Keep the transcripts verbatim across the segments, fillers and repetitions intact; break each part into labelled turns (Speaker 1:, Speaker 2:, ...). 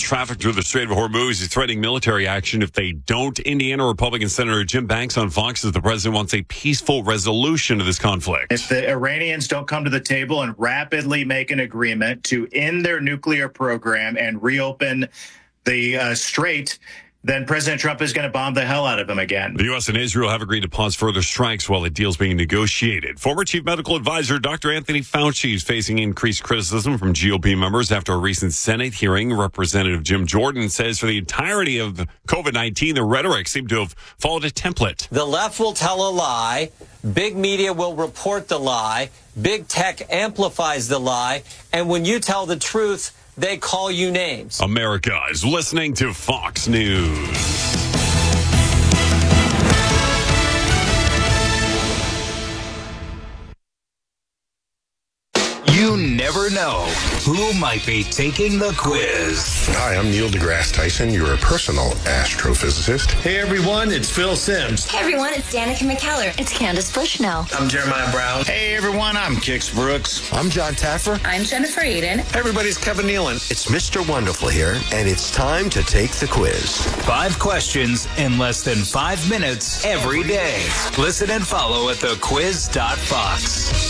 Speaker 1: traffic through the Strait of Hormuz. He's threatening military action if they don't. Indiana Republican Senator Jim Banks on Fox says the president wants a peaceful resolution to this conflict.
Speaker 2: If the Iranians don't come to the table and rapidly make an agreement to end their nuclear program and reopen the uh, strait, then President Trump is going to bomb the hell out of him again.
Speaker 1: The U S and Israel have agreed to pause further strikes while the deal's being negotiated. Former Chief Medical Advisor Doctor Anthony Fauci is facing increased criticism from G O P members after a recent Senate hearing. Representative Jim Jordan says for the entirety of COVID nineteen, the rhetoric seemed to have followed a template.
Speaker 3: The left will tell a lie. Big media will report the lie. Big tech amplifies the lie. And when you tell the truth, they call you names.
Speaker 1: America is listening to Fox News.
Speaker 4: You never know who might be taking the quiz.
Speaker 5: Hi, I'm Neil deGrasse Tyson, your personal astrophysicist.
Speaker 6: Hey everyone, it's Phil Simms.
Speaker 7: Hey everyone, it's Danica McKellar. It's Candace Bushnell.
Speaker 6: I'm Jeremiah Brown.
Speaker 8: Hey everyone, I'm Kix Brooks.
Speaker 9: I'm John Taffer.
Speaker 7: I'm Jennifer Aiden.
Speaker 6: Hey everybody, it's Kevin Nealon.
Speaker 9: It's Mister Wonderful here, and it's time to take the quiz.
Speaker 4: Five questions in less than five minutes every day. Listen and follow at the quiz dot fox.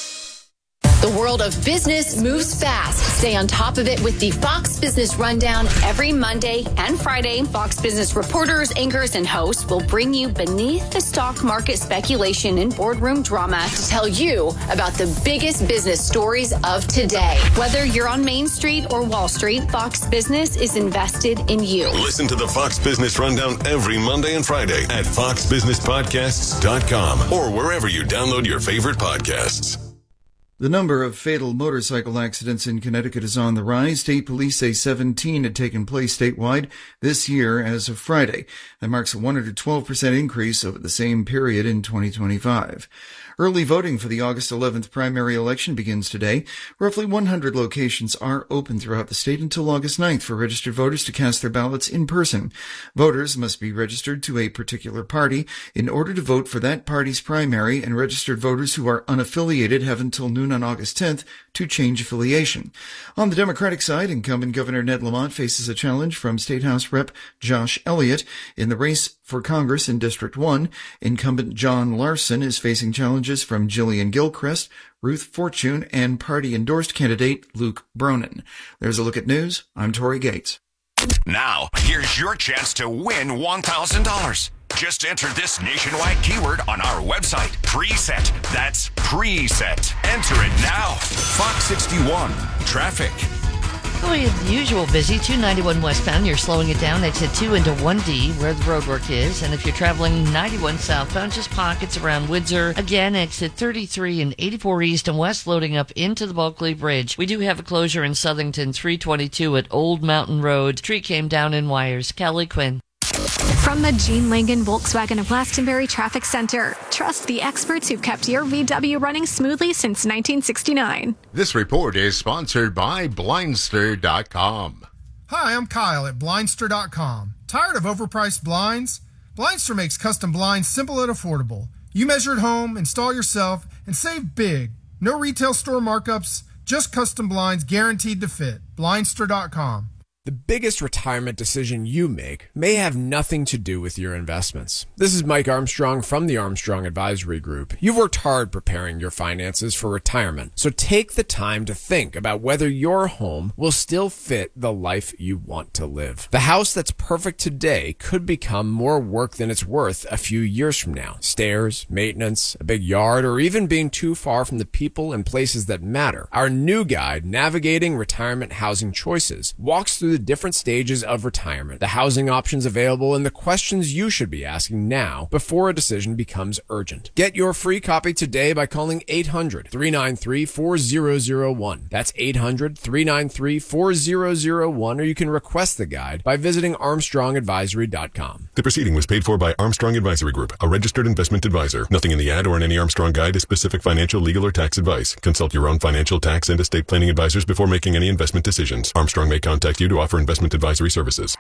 Speaker 10: The world of business moves fast. Stay on top of it with the Fox Business Rundown. Every Monday and Friday, Fox Business reporters, anchors, and hosts will bring you beneath the stock market speculation and boardroom drama to tell you about the biggest business stories of today. Whether you're on Main Street or Wall Street, Fox Business is invested in you.
Speaker 11: Listen to the Fox Business Rundown every Monday and Friday at fox business podcasts dot com or wherever you download your favorite podcasts.
Speaker 12: The number of fatal motorcycle accidents in Connecticut is on the rise. State police say seventeen had taken place statewide this year as of Friday. That marks a one hundred twelve percent increase over the same period in twenty twenty-five. Early voting for the August eleventh primary election begins today. Roughly one hundred locations are open throughout the state until August ninth for registered voters to cast their ballots in person. Voters must be registered to a particular party in order to vote for that party's primary, and registered voters who are unaffiliated have until noon on August tenth to change affiliation. On the Democratic side, incumbent Governor Ned Lamont faces a challenge from State House Rep Josh Elliott. In the race for Congress in District one, incumbent John Larson is facing challenges from Jillian Gilchrist, Ruth Fortune, and party-endorsed candidate Luke Bronin. There's a look at news. I'm Tori Gates.
Speaker 13: Now, here's your chance to win one thousand dollars. Just enter this nationwide keyword on our website, Preset. That's Preset. Enter it now. Fox sixty-one, traffic.
Speaker 14: Going as usual, busy. two ninety-one westbound. You're slowing it down. Exit two into one D, where the roadwork is. And if you're traveling ninety-one southbound, just pockets around Windsor. Again, exit thirty-three and eighty-four east and west, loading up into the Bulkley Bridge. We do have a closure in Southington, three twenty-two at Old Mountain Road. Tree came down in wires. Kelly Quinn.
Speaker 15: From the Gene Langen Volkswagen of Glastonbury Traffic Center, trust the experts who've kept your V W running smoothly since nineteen sixty-nine.
Speaker 16: This report is sponsored by Blindster dot com.
Speaker 17: Hi, I'm Kyle at Blindster dot com. Tired of overpriced blinds? Blindster makes custom blinds simple and affordable. You measure at home, install yourself, and save big. No retail store markups, just custom blinds guaranteed to fit. Blindster dot com.
Speaker 18: The biggest retirement decision you make may have nothing to do with your investments. This is Mike Armstrong from the Armstrong Advisory Group. You've worked hard preparing your finances for retirement, so take the time to think about whether your home will still fit the life you want to live. The house that's perfect today could become more work than it's worth a few years from now. Stairs, maintenance, a big yard, or even being too far from the people and places that matter. Our new guide, Navigating Retirement Housing Choices, walks through the different stages of retirement, the housing options available, and the questions you should be asking now before a decision becomes urgent. Get your free copy today by calling eight hundred, three nine three, four zero zero one. That's eight hundred, three nine three, four zero zero one, or you can request the guide by visiting armstrong advisory dot com.
Speaker 11: The proceeding was paid for by Armstrong Advisory Group, a registered investment advisor. Nothing in the ad or in any Armstrong guide is specific financial, legal, or tax advice. Consult your own financial, tax, and estate planning advisors before making any investment decisions. Armstrong may contact you to offer investment advisory services.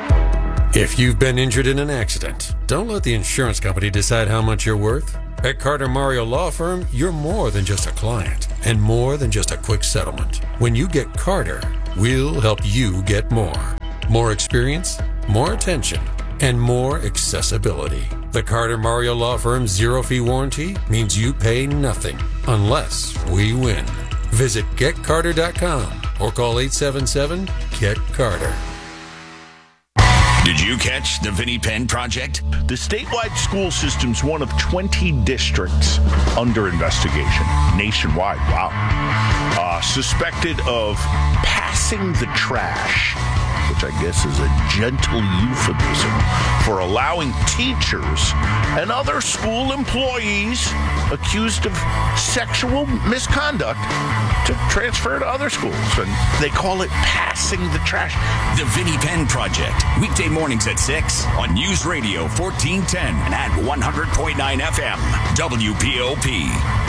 Speaker 19: If you've been injured in an accident, don't let the insurance company decide how much you're worth. At Carter Mario Law Firm, you're more than just a client and more than just a quick settlement. When you get Carter, we'll help you get more. More experience, more attention, and more accessibility. The Carter Mario Law Firm's zero-fee warranty means you pay nothing unless we win. Visit get carter dot com or call eight seven seven, get carter.
Speaker 13: Did you catch the Vinnie Penn Project?
Speaker 20: The statewide school system's one of twenty districts under investigation nationwide. Wow. Uh, suspected of passing the trash, which I guess is a gentle euphemism for allowing teachers and other school employees accused of sexual misconduct to transfer to other schools. And they call it passing the trash.
Speaker 13: The Vinnie Penn Project, weekday mornings at six on News Radio fourteen ten and at one hundred point nine F M, W P O P.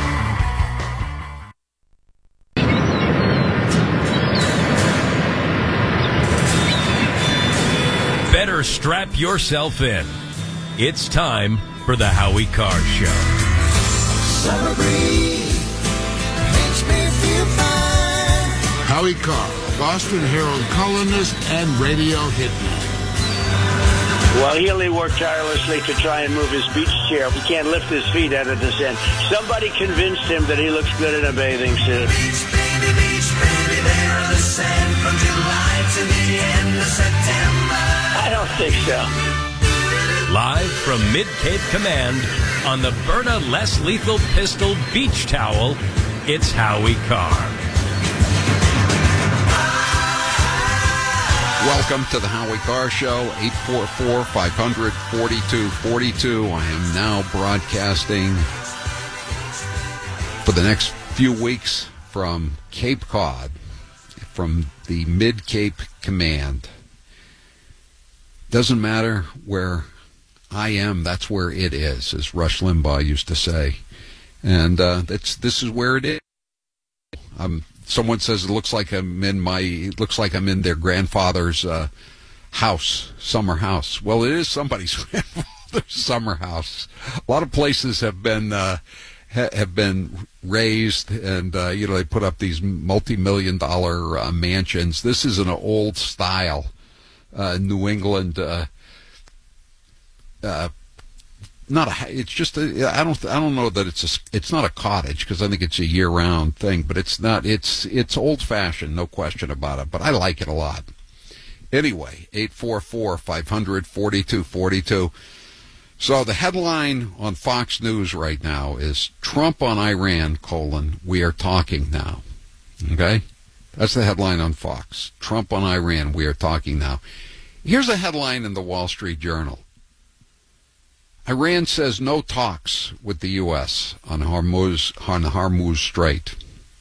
Speaker 21: Better strap yourself in. It's time for the Howie Carr Show.
Speaker 22: Summer breeze makes me feel fine.
Speaker 23: Howie Carr, Boston Herald columnist and radio hitman.
Speaker 24: Well, Healy worked tirelessly to try and move his beach chair. He can't lift his feet out of the sand. Somebody convinced him that he looks good in a bathing suit.
Speaker 22: Beach, baby, beach, baby, there are the sand from July to the end of September.
Speaker 24: I don't think so.
Speaker 21: Live from Mid-Cape Command on the Berta Less Lethal Pistol Beach Towel, it's Howie Carr.
Speaker 25: Welcome to the Howie Carr Show, eight four four, five hundred, forty-two forty-two. I am now broadcasting for the next few weeks from Cape Cod, from the Mid-Cape Command. Doesn't matter where I am, that's where it is, as Rush Limbaugh used to say. And uh, that's this is where it is. Um, someone says it looks like I'm in my, it looks like I'm in their grandfather's uh, house, summer house. Well, it is somebody's grandfather's summer house. A lot of places have been uh, ha- have been raised, and uh, you know they put up these multi-million dollar uh, mansions. This is an old style. Uh, New England, uh, uh, not a. It's just a, I don't. I don't know that it's a. It's not a cottage because I think it's a year-round thing. But it's not. It's it's old-fashioned, no question about it. But I like it a lot. Anyway, eight four four, five hundred, forty-two forty-two. So the headline on Fox News right now is Trump on Iran: colon we are talking now. Okay. That's the headline on Fox. Trump on Iran, we are talking now. Here's a headline in the Wall Street Journal. Iran says no talks with the U S on Hormuz, on Hormuz Strait.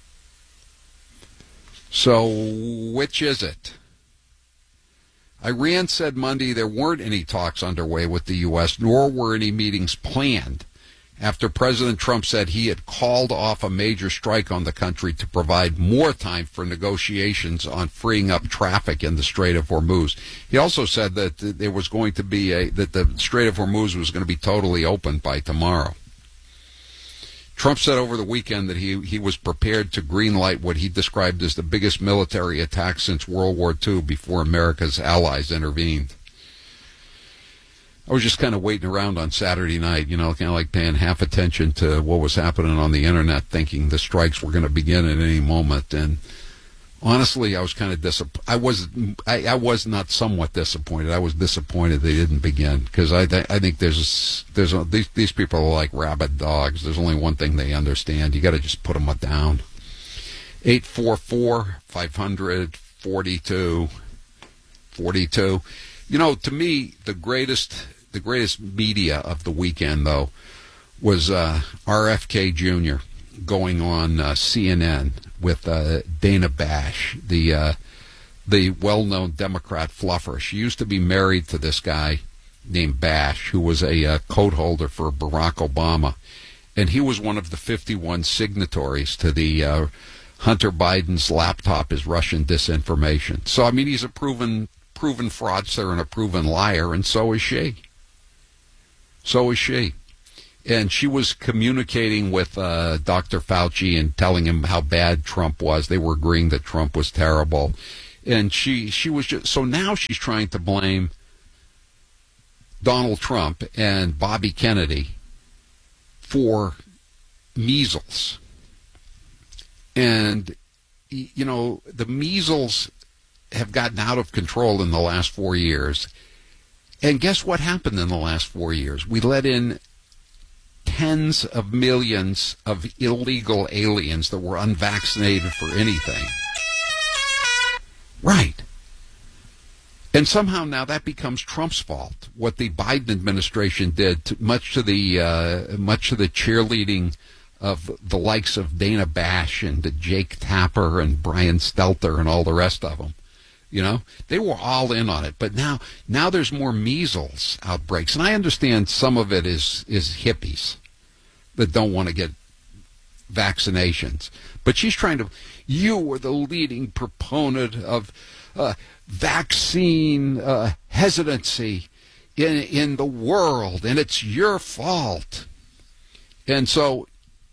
Speaker 25: So, which is it? Iran said Monday there weren't any talks underway with the U S, nor were any meetings planned, after President Trump said he had called off a major strike on the country to provide more time for negotiations on freeing up traffic in the Strait of Hormuz. He also said that there was going to be a that the Strait of Hormuz was going to be totally open by tomorrow. Trump said over the weekend that he, he was prepared to greenlight what he described as the biggest military attack since World War Two before America's allies intervened. I was just kind of waiting around on Saturday night, you know, kind of like paying half attention to what was happening on the internet, thinking the strikes were going to begin at any moment. And honestly, I was kind of disappointed. I was, I, I was not somewhat disappointed. I was disappointed they didn't begin, because I, th- I think there's, there's a, these, these people are like rabid dogs. There's only one thing they understand. You got to just put them down. eight four four, five hundred, forty-two forty-two. You know, to me, the greatest the greatest media of the weekend, though, was uh, R F K Junior going on uh, C N N with uh, Dana Bash, the uh, the well-known Democrat fluffer. She used to be married to this guy named Bash, who was a uh, coat holder for Barack Obama, and he was one of the fifty-one signatories to the uh, Hunter Biden's laptop is Russian disinformation. So, I mean, he's a proven proven fraudster and a proven liar, and so is she. So is she. And she was communicating with uh, Doctor Fauci and telling him how bad Trump was. They were agreeing that Trump was terrible. And she, she was just, so now she's trying to blame Donald Trump and Bobby Kennedy for measles. And, you know, the measles have gotten out of control in the last four years. And guess what happened in the last four years? We let in tens of millions of illegal aliens that were unvaccinated for anything. Right. And somehow now that becomes Trump's fault. What the Biden administration did, to, much to the uh, much to the cheerleading of the likes of Dana Bash and Jake Tapper and Brian Stelter and all the rest of them. You know, they were all in on it. But now, now there's more measles outbreaks, and I understand some of it is is hippies that don't want to get vaccinations. But she's trying to. You were the leading proponent of uh, vaccine uh, hesitancy in in the world, and it's your fault. And so,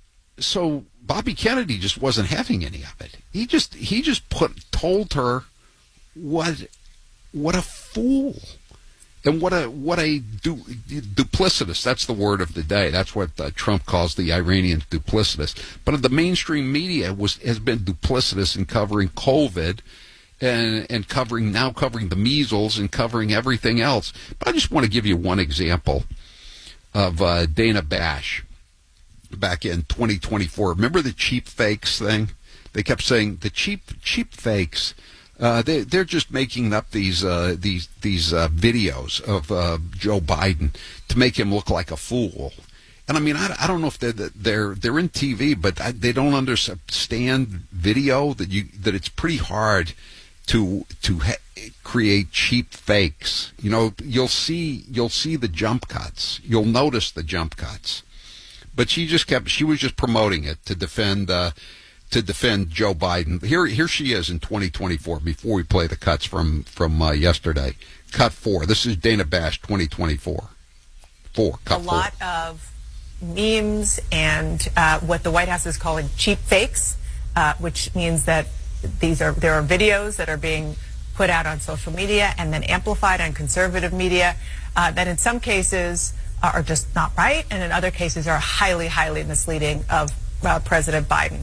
Speaker 25: so Bobby Kennedy just wasn't having any of it. He just he just put told her what what a fool. And what a what a du, duplicitous, that's the word of the day. That's what uh, Trump calls the Iranians duplicitous. But the mainstream media was has been duplicitous in covering COVID and and covering now covering the measles and covering everything else. But I just want to give you one example of uh, Dana Bash back in twenty twenty-four. Remember the cheap fakes thing? They kept saying the cheap cheap fakes. Uh, they, they're just making up these uh, these these uh, videos of uh, Joe Biden to make him look like a fool. And I mean, I, I don't know if they're they're they're in T V, but I, they don't understand video. That you that it's pretty hard to to ha- create cheap fakes. You know, you'll see you'll see the jump cuts. You'll notice the jump cuts. But she just kept she was just promoting it to defend. Uh, to defend Joe Biden. Here here she is in twenty twenty-four, before we play the cuts from, from uh, yesterday. Cut four. This is Dana Bash, twenty twenty-four. Four, cut
Speaker 1: A lot
Speaker 25: four.
Speaker 1: of memes and uh, what the White House is calling cheap fakes, uh, which means that these are there are videos that are being put out on social media and then amplified on conservative media uh, that in some cases are just not right, and in other cases are highly, highly misleading of uh, President Biden.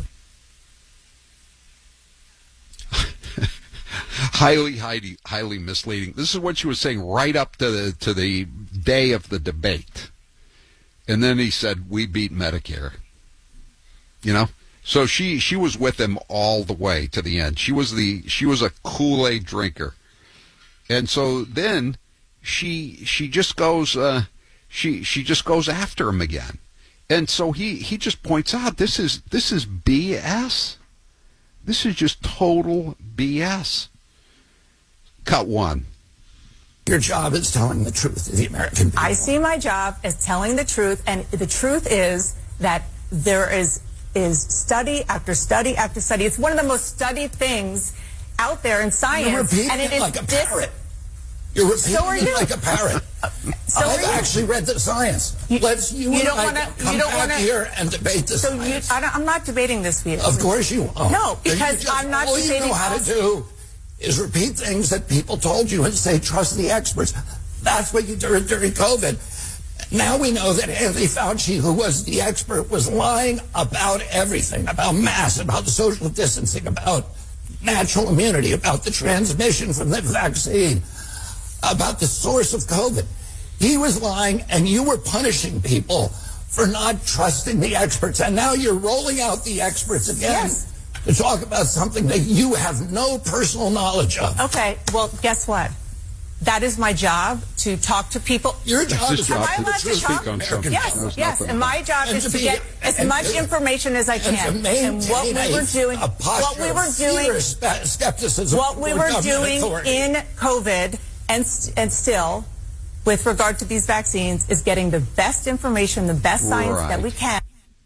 Speaker 25: Highly, highly, highly misleading. This is what she was saying right up to the to the day of the debate, and then he said, "We beat Medicare." You know, so she she was with him all the way to the end. She was the she was a Kool-Aid drinker, and so then she she just goes uh, she she just goes after him again, and so he he just points out this is this is B S. This is just total B S. Cut one.
Speaker 2: Your job is telling the truth to the American people.
Speaker 1: I see my job as telling the truth, and the truth is that there is is study after study after study. It's one of the most studied things out there in science.
Speaker 2: You're repeating
Speaker 1: and it,
Speaker 2: it
Speaker 1: is
Speaker 2: like a
Speaker 1: dis-
Speaker 2: parrot. You're repeating
Speaker 1: so are
Speaker 2: it
Speaker 1: you.
Speaker 2: like a parrot.
Speaker 1: so
Speaker 2: I've
Speaker 1: are you.
Speaker 2: actually read the science.
Speaker 1: You,
Speaker 2: Let's you,
Speaker 1: you
Speaker 2: and
Speaker 1: don't
Speaker 2: I
Speaker 1: wanna,
Speaker 2: come
Speaker 1: you don't
Speaker 2: back
Speaker 1: wanna,
Speaker 2: here and debate the
Speaker 1: so
Speaker 2: science.
Speaker 1: You, I don't, I'm not debating this view.
Speaker 2: Of course you won't.
Speaker 1: No,
Speaker 2: Then
Speaker 1: because
Speaker 2: you just,
Speaker 1: I'm not
Speaker 2: all
Speaker 1: debating.
Speaker 2: All you know how to do is repeat things that people told you and say, trust the experts. That's what you did during COVID. Now we know that Anthony Fauci, who was the expert, was lying about everything, about masks, about social distancing, about natural immunity, about the transmission from the vaccine, about the source of COVID. He was lying, and you were punishing people for not trusting the experts. And now you're rolling out the experts again.
Speaker 1: Yes.
Speaker 2: To talk about something that you have no personal knowledge of.
Speaker 1: Okay, well, guess what? That is my job, to talk to people.
Speaker 2: Your job is
Speaker 1: Am
Speaker 2: to
Speaker 1: I allowed to talk?
Speaker 2: American
Speaker 1: Yes,
Speaker 2: Trump.
Speaker 1: yes. And my job
Speaker 2: And
Speaker 1: is
Speaker 2: to
Speaker 1: to
Speaker 2: be-
Speaker 1: get as
Speaker 2: and
Speaker 1: much
Speaker 2: to-
Speaker 1: information as I
Speaker 2: and
Speaker 1: can.
Speaker 2: to
Speaker 1: And what
Speaker 2: maintain
Speaker 1: we were
Speaker 2: a-
Speaker 1: doing,
Speaker 2: a posture
Speaker 1: what we
Speaker 2: of
Speaker 1: were doing,
Speaker 2: fierce spe- skepticism
Speaker 1: what we
Speaker 2: toward
Speaker 1: were
Speaker 2: government
Speaker 1: doing
Speaker 2: authority.
Speaker 1: in COVID and st- and still, with regard to these vaccines, is getting the best information, the best science
Speaker 25: Right.
Speaker 1: that we can.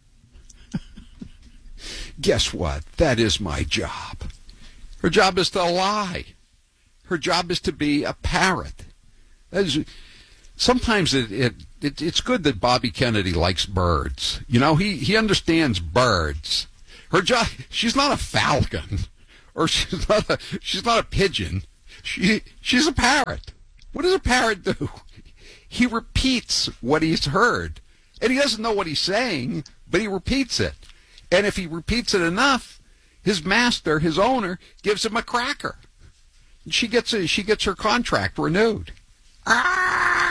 Speaker 25: Guess what? That is my job. Her job is to lie. Her job is to be a parrot. That is, sometimes it, it, it it's good that Bobby Kennedy likes birds. You know, he, he understands birds. Her job, she's not a falcon or she's not a she's not a pigeon. She she's a parrot. What does a parrot do? He repeats what he's heard, and he doesn't know what he's saying, but he repeats it. And if he repeats it enough, his master, his owner, gives him a cracker. She gets a, she gets her contract renewed. Ah!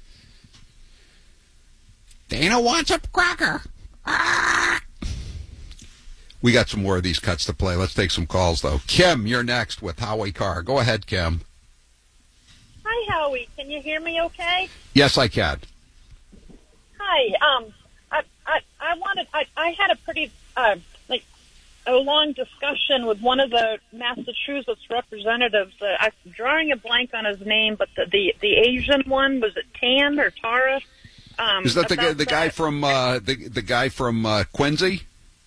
Speaker 25: Dana wants a cracker. Ah! We got some more of these cuts to play. Let's take some calls, though. Kim, you're next with Howie Carr. Go ahead, Kim.
Speaker 3: Hi, Howie. Can you hear me okay?
Speaker 25: Yes, I can.
Speaker 3: Hi. Um, I, I, I wanted, I, I had a pretty, uh, like, a long discussion with one of the Massachusetts representatives. Uh, I'm drawing a blank on his name, but the, the, the Asian one, was it Tan or Tara? Um,
Speaker 25: Is that the, guy, the
Speaker 3: that.
Speaker 25: guy from, uh, the, the guy from, uh, Quincy?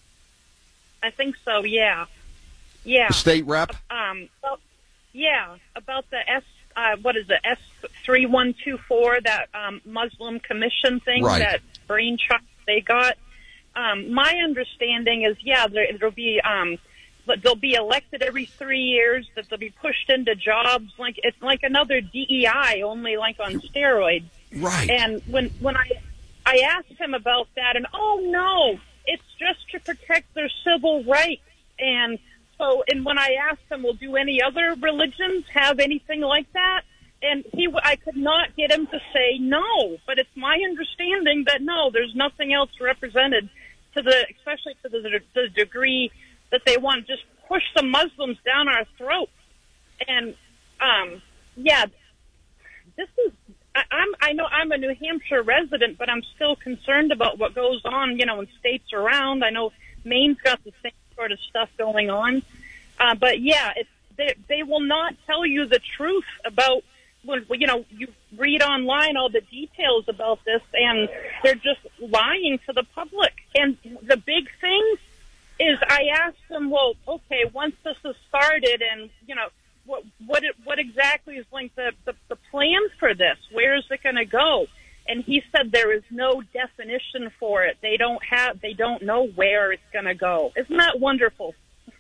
Speaker 3: I think so, yeah. Yeah.
Speaker 25: The state rep?
Speaker 3: Um, well, yeah, about the S, uh, what is it, S three one two four, that um, Muslim commission thing,
Speaker 25: Right.
Speaker 3: that brainchild they got. Um, my understanding is, yeah, there, there'll be, um, but they'll be elected every three years, that they'll be pushed into jobs, like it's like another D E I, only like on steroids.
Speaker 25: Right.
Speaker 3: And when, when I, I asked him about that, and oh no, it's just to protect their civil rights. And so, and when I asked him, well, do any other religions have anything like that? And he, I could not get him to say no, but it's my understanding that no, there's nothing else represented to the, especially to the, the degree that they want to just push the Muslims down our throats. And, um, yeah, this is, I, I'm, I know I'm a New Hampshire resident, but I'm still concerned about what goes on, you know, in states around. I know Maine's got the same sort of stuff going on. Uh, but yeah, it's, they, they will not tell you the truth about, you know, you read online all the details about this, and they're just lying to the public. And the big thing is, I asked them, well, okay, once this is started, and, you know, what what it, what exactly is like the, the, the plan for this? Where is it going to go? And he said there is no definition for it. They don't have, they don't know where it's going to go. Isn't that wonderful?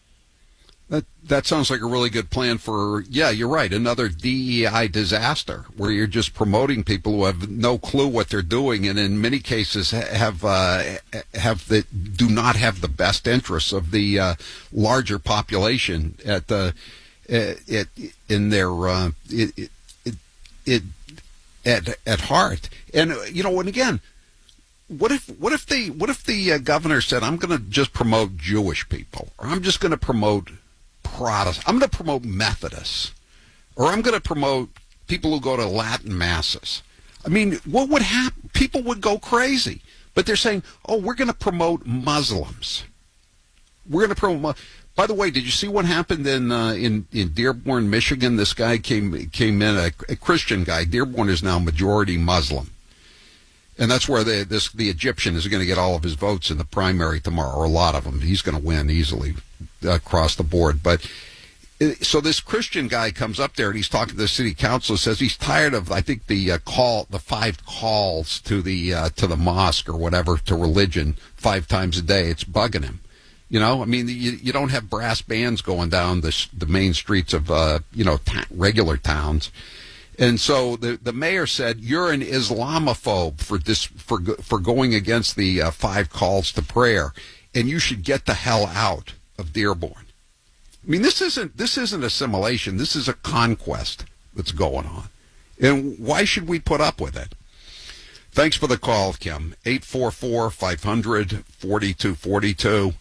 Speaker 25: That that sounds like a really good plan for, yeah, you're right, another D E I disaster where you're just promoting people who have no clue what they're doing, and in many cases have uh, have the do not have the best interests of the uh, larger population at the it in their uh, it, it it at at heart. And you know, and again, what if what if the what if the uh, governor said, I'm going to just promote Jewish people, or I'm just going to promote Protestant, I'm going to promote Methodists, or I'm going to promote people who go to Latin masses. I mean, what would happen? People would go crazy. But they're saying, oh, we're going to promote Muslims. We're going to promote. By the way, did you see what happened in uh, in in Dearborn, Michigan? This guy came came in, a, a Christian guy. Dearborn is now majority Muslim, and that's where the this the Egyptian is going to get all of his votes in the primary tomorrow, or a lot of them. He's going to win easily across the board. But so this Christian guy comes up there and he's talking to the city council. Says he's tired of, I think, the uh, call, the five calls to the uh, to the mosque or whatever, to religion five times a day. It's bugging him. You know, I mean, you, you don't have brass bands going down the the main streets of uh, you know ta- regular towns. And so the the mayor said, "You're an Islamophobe for this for for going against the uh, five calls to prayer, and you should get the hell out of Dearborn." I mean, this isn't this isn't assimilation. This is a conquest that's going on, and why should we put up with it? Thanks for the call, Kim. eight four four, five hundred, forty-two forty-two.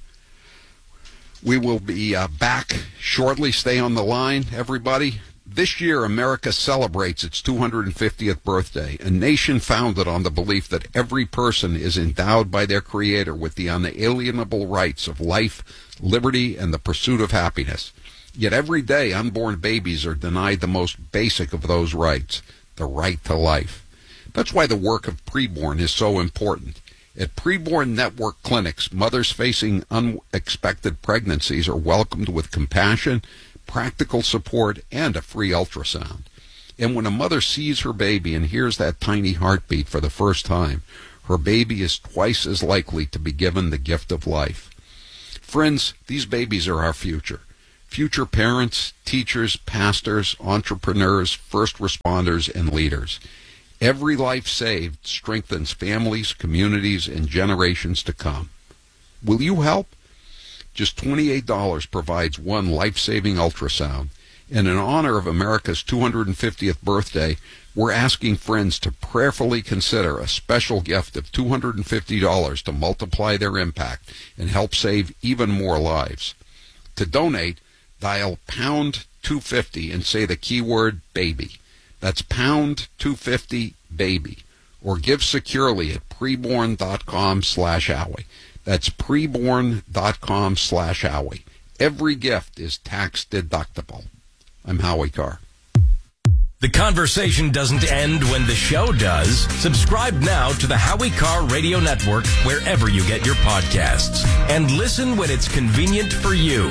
Speaker 25: We will be uh, back shortly. Stay on the line, everybody. This year, America celebrates its two hundred fiftieth birthday, a nation founded on the belief that every person is endowed by their Creator with the unalienable rights of life, liberty, and the pursuit of happiness. Yet every day, unborn babies are denied the most basic of those rights, the right to life. That's why the work of Preborn is so important. At Preborn Network clinics, mothers facing unexpected pregnancies are welcomed with compassion, practical support, and a free ultrasound. And when a mother sees her baby and hears that tiny heartbeat for the first time, her baby is twice as likely to be given the gift of life. Friends, these babies are our future. future parents, teachers, pastors, entrepreneurs, first responders, and leaders. Every life saved strengthens families, communities, and generations to come. Will you help? Just twenty-eight dollars provides one life-saving ultrasound. And in honor of America's two hundred fiftieth birthday, we're asking friends to prayerfully consider a special gift of two hundred fifty dollars to multiply their impact and help save even more lives. To donate, dial pound two fifty and say the keyword baby. That's pound two fifty baby. Or give securely at preborn.com slash Howie. That's preborn.com slash Howie. Every gift is tax deductible. I'm Howie Carr.
Speaker 21: The conversation doesn't end when the show does. Subscribe now to the Howie Carr Radio Network wherever you get your podcasts. And listen when it's convenient for you.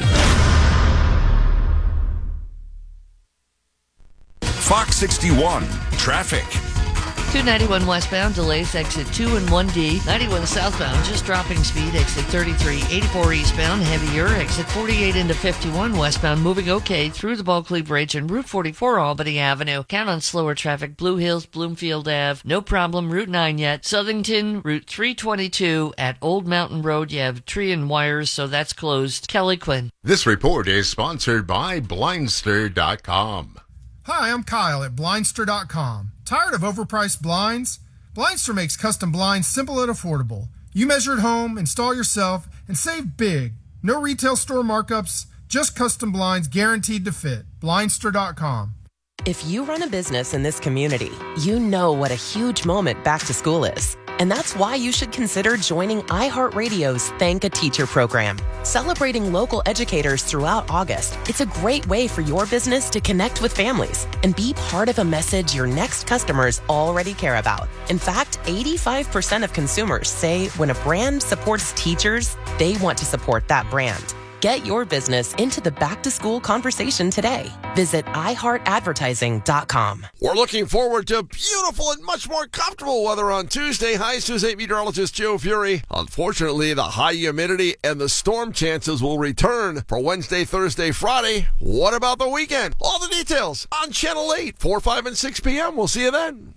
Speaker 13: Fox sixty-one, traffic.
Speaker 14: two ninety-one westbound, delays exit two and one D. ninety-one southbound, just dropping speed, exit thirty-three. eighty-four eastbound, heavier, exit forty-eight into fifty-one westbound, moving okay through the Bulkley Bridge and Route forty-four Albany Avenue. Count on slower traffic, Blue Hills, Bloomfield Avenue, no problem, Route nine yet. Southington, Route three twenty-two at Old Mountain Road, you have tree and wires, so that's closed. Kelly Quinn.
Speaker 16: This report is sponsored by Blindster dot com.
Speaker 17: Hi, I'm Kyle at Blindster dot com. Tired of overpriced blinds? Blindster makes custom blinds simple and affordable. You measure at home, install yourself, and save big. No retail store markups, just custom blinds guaranteed to fit. Blindster dot com.
Speaker 5: If you run a business in this community, you know what a huge moment back to school is. And that's why you should consider joining iHeartRadio's Thank a Teacher program. Celebrating local educators throughout August, it's a great way for your business to connect with families and be part of a message your next customers already care about. In fact, eighty-five percent of consumers say when a brand supports teachers, they want to support that brand. Get your business into the back-to-school conversation today. Visit i heart advertising dot com.
Speaker 6: We're looking forward to beautiful and much more comfortable weather on Tuesday. Hi, News eight meteorologist Joe Fury. Unfortunately, the high humidity and the storm chances will return for Wednesday, Thursday, Friday. What about the weekend? All the details on Channel eight, four, five, and six p.m. We'll see you then.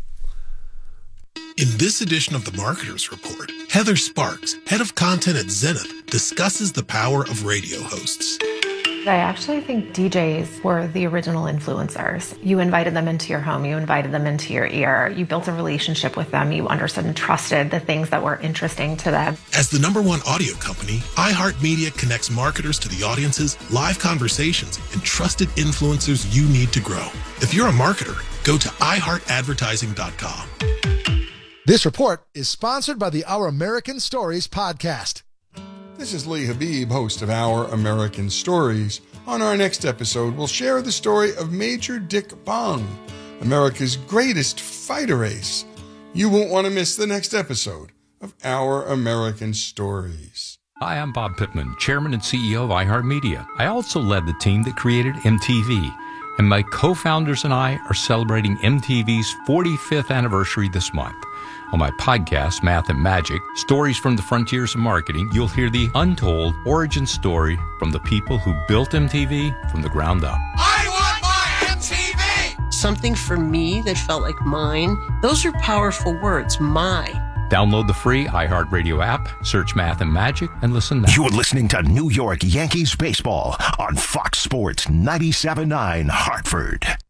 Speaker 7: In this edition of the Marketers Report, Heather Sparks, head of content at Zenith, discusses the power of radio hosts.
Speaker 8: I actually think D Js were the original influencers. You invited them into your home, you invited them into your ear, you built a relationship with them, you understood and trusted the things that were interesting to them.
Speaker 7: As the number one audio company, iHeartMedia connects marketers to the audiences, live conversations, and trusted influencers you need to grow. If you're a marketer, go to i heart advertising dot com.
Speaker 9: This report is sponsored by the Our American Stories podcast.
Speaker 26: This is Lee Habib, host of Our American Stories. On our next episode, we'll share the story of Major Dick Bong, America's greatest fighter ace. You won't want to miss the next episode of Our American Stories.
Speaker 27: Hi, I'm Bob Pittman, Chairman and C E O of iHeartMedia. I also led the team that created M T V. And my co-founders and I are celebrating M T V's forty-fifth anniversary this month. On my podcast, Math and Magic, Stories from the Frontiers of Marketing, you'll hear the untold origin story from the people who built M T V from the ground up.
Speaker 22: I want my M T V!
Speaker 28: Something for me that felt like mine. Those are powerful words, my.
Speaker 27: Download the free iHeartRadio app, search Math and Magic, and listen now.
Speaker 29: You're listening to New York Yankees baseball on Fox Sports ninety-seven point nine Hartford.